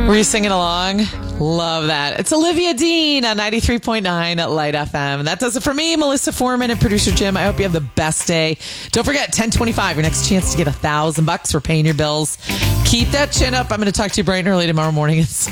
Were you singing along? Love that. It's Olivia Dean on 93.9 Light FM. And that does it for me, Melissa Foreman and producer Jim. I hope you have the best day. Don't forget, 1025, your next chance to get $1,000 for paying your bills. Keep that chin up. I'm going to talk to you bright and early tomorrow morning.